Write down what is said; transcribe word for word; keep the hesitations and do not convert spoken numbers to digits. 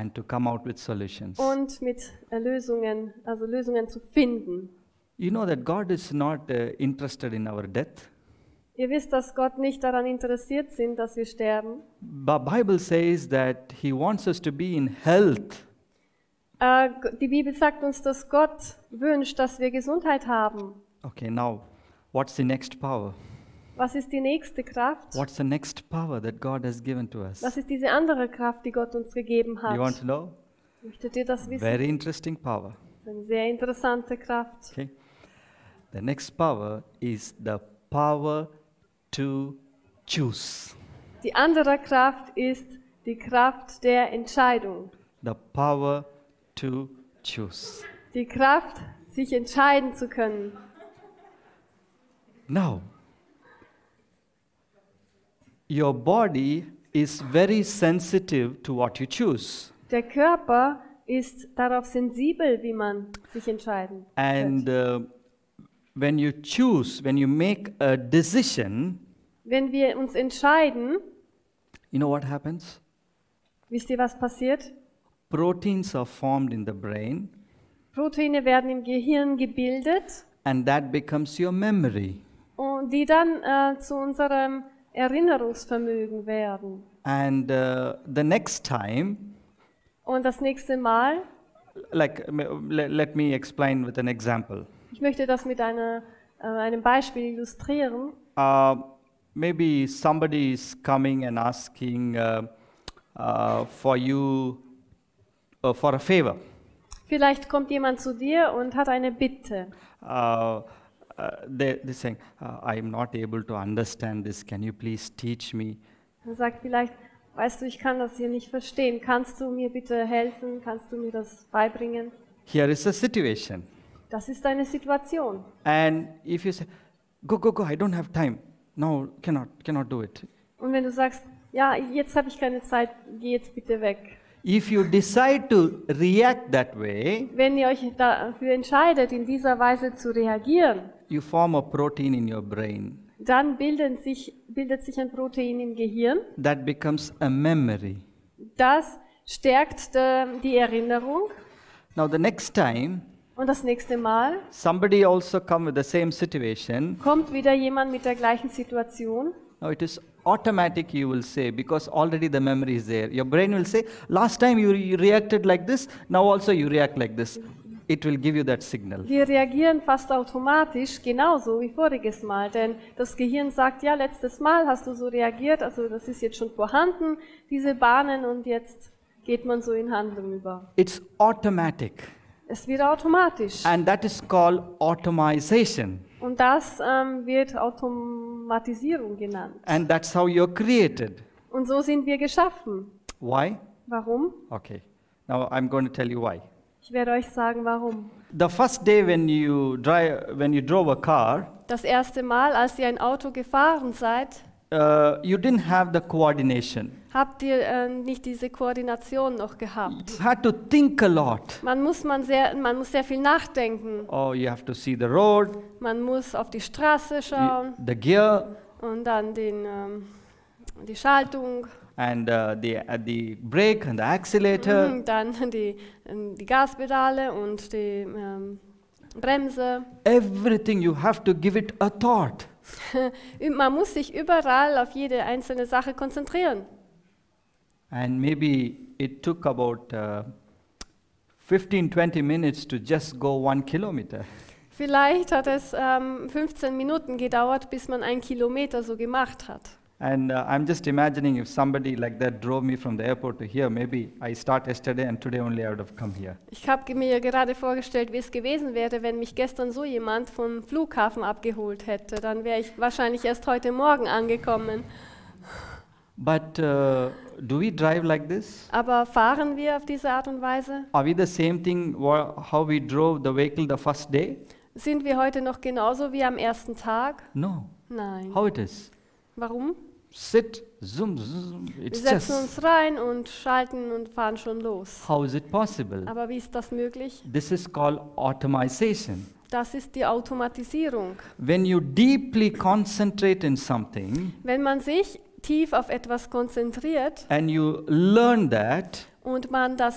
and to come out with solutions. und mit äh, Lösungen, also Lösungen zu finden. You know that God is not uh, interested in our death. Ihr wisst, dass Gott nicht daran interessiert ist, dass wir sterben. The Bible says that He wants us to be in health. Äh, die Bibel sagt uns, dass Gott wünscht, dass wir Gesundheit haben. Okay, now, what's the next power? Was ist die nächste Kraft? What's the next power that God has given to us? Was ist diese andere Kraft, die Gott uns gegeben hat? You want to know? Möchtet ihr das wissen? Very interesting power. Das ist eine sehr interessante Kraft. Okay. The next power is the power to choose. Die andere Kraft ist die Kraft der Entscheidung. The power to choose. Die Kraft, sich entscheiden zu können. Now, your body is very sensitive to what you choose. Der Körper ist darauf sensibel, wie man sich entscheiden And wird. uh, when you choose, when you make a decision, Wenn wir uns entscheiden, you know what happens? wisst ihr, was passiert? Proteins are formed in the brain, Proteine werden im Gehirn gebildet and that becomes your memory. und die dann äh, zu unserem Erinnerungsvermögen werden. And uh, the next time, Und das nächste Mal, like let, let me explain with an example. ich möchte das mit einer, äh, einem Beispiel illustrieren. Uh, maybe somebody is coming and asking uh, uh, for you uh, for a favor. Vielleicht kommt jemand zu dir und hat eine Bitte. Uh, uh, they, they're saying, uh, I'm not able to understand this. Can you please teach me? Er sagt vielleicht, weißt du, ich kann das hier nicht verstehen. Kannst du mir bitte helfen? Kannst du mir das beibringen? Here is a situation. Das ist eine Situation. And if you say, go, go, go, I don't have time. No, cannot, cannot do it. Und wenn du sagst, ja, jetzt habe ich keine Zeit, geh jetzt bitte weg. If you decide to react that way, Wenn ihr euch dafür entscheidet, in dieser Weise zu reagieren, you form a protein in your brain. dann bilden sich, bildet sich ein Protein im Gehirn. That becomes a memory. Das stärkt äh, die Erinnerung. Now the next time, Und das nächste Mal somebody also come with the same situation. kommt wieder jemand mit der gleichen Situation. Now it is automatic, you will say, because already the memory is there. Your brain will say, last time you re- reacted like this, now also you react like this. It will give you that signal. Wir reagieren fast automatisch, genauso wie voriges Mal, denn das Gehirn sagt, ja, letztes Mal hast du so reagiert, also das ist jetzt schon vorhanden, diese Bahnen, und jetzt geht man so in Handlung über. It's automatic. Es wird automatisch. And that is called automation. Und das ähm, wird Automatisierung genannt. And that's how you're created. Und so sind wir geschaffen. Why? Warum? Okay. Now I'm going to tell you why. Ich werde euch sagen, warum. The first day when you drive, when you drove a car, Das erste Mal, als ihr ein Auto gefahren seid, uh, you didn't have the coordination. habt ihr äh, nicht diese Koordination noch gehabt. You had to think a lot. Man muss, man, sehr, man muss sehr viel nachdenken. Oh, you have to see the road, Man muss auf die Straße schauen the gear, und dann den, ähm, die Schaltung, and uh, the uh, the brake and the accelerator. mhm, dann die, ähm, die Gaspedale und die ähm, Bremse. Everything you have to give it a thought. Man muss sich überall auf jede einzelne Sache konzentrieren. And maybe it took about uh, fifteen, twenty minutes to just go one kilometer. Vielleicht hat es ähm, fünfzehn Minuten gedauert, bis man einen Kilometer so gemacht hat. And uh, I'm just imagining if somebody like that drove me from the airport to here, maybe I start yesterday and today only I would have come here. Ich habe mir gerade vorgestellt, wie es gewesen wäre, wenn mich gestern so jemand vom Flughafen abgeholt hätte. Dann wäre ich wahrscheinlich erst heute Morgen angekommen. But uh, do we drive like this? Aber fahren wir auf diese Art und Weise? Are we the same thing wha- how we drove the vehicle the first day? Sind wir heute noch genauso wie am ersten Tag? No. Nein. How it is? Warum? Sit, zoom, zoom. Wir It's setzen just. uns rein und schalten und fahren schon los. How is it possible? Aber wie ist das möglich? This is called automation. Das ist die Automatisierung. When you deeply concentrate in something Wenn man sich tief auf etwas konzentriert and you learn that, und man das